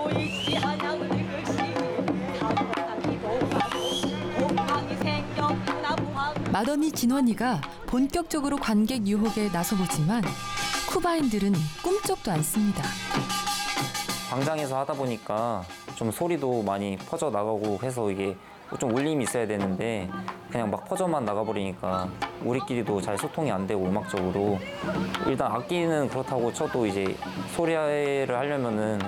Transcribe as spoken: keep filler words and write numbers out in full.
맏언니 진원이가 본격적으로 관객 유혹에 나서보지만 쿠바인들은 꿈쩍도 않습니다. 광장에서 하다 보니까 좀 소리도 많이 퍼져 나가고 해서 이게 좀 울림이 있어야 되는데 그냥 막 퍼져만 나가버리니까 우리끼리도 잘 소통이 안 되고 음악적으로 일단 악기는 그렇다고 쳐도 이제 소리를 하려면은